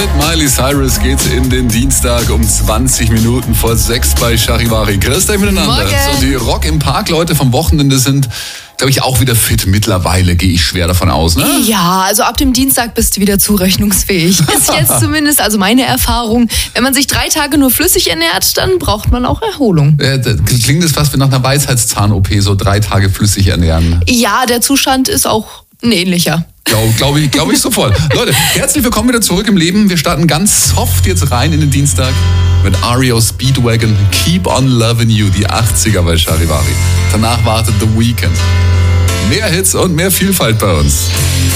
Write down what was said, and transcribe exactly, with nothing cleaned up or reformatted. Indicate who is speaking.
Speaker 1: Mit Miley Cyrus geht's in den Dienstag um zwanzig Minuten vor sechs bei Charivari. Grüß euch miteinander.
Speaker 2: Morgen.
Speaker 1: So, die Rock im Park Leute vom Wochenende sind, glaube ich, auch wieder fit. Mittlerweile gehe ich schwer davon aus, ne?
Speaker 2: Ja, also ab dem Dienstag bist du wieder zurechnungsfähig. Ist jetzt zumindest, also meine Erfahrung. Wenn man sich drei Tage nur flüssig ernährt, dann braucht man auch Erholung.
Speaker 1: Äh, das klingt das fast wie nach einer Weisheitszahn-O P, so drei Tage flüssig ernähren.
Speaker 2: Ja, der Zustand ist auch ein ähnlicher.
Speaker 1: Glaube glaub ich, glaub ich sofort. Leute, herzlich willkommen wieder zurück im Leben. Wir starten ganz soft jetzt rein in den Dienstag mit R E O Speedwagon, Keep on Loving You, die achtziger bei Charivari. Danach wartet The Weeknd. Mehr Hits und mehr Vielfalt bei uns.